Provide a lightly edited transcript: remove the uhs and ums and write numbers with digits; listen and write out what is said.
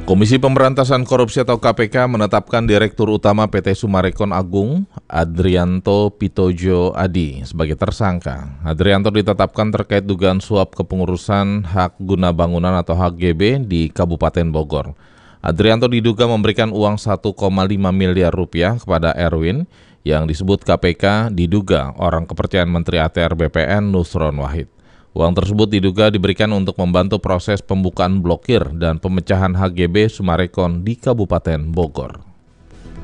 Komisi Pemberantasan Korupsi atau KPK menetapkan Direktur Utama PT Summarecon Agung, Adrianto Pitojo Adi, sebagai tersangka. Adrianto ditetapkan terkait dugaan suap kepengurusan hak guna bangunan atau HGB di Kabupaten Bogor. Adrianto diduga memberikan uang 1,5 miliar rupiah kepada Erwin, yang disebut KPK diduga orang kepercayaan Menteri ATR BPN Nusron Wahid. Uang tersebut diduga diberikan untuk membantu proses pembukaan blokir dan pemecahan HGB Summarecon di Kabupaten Bogor.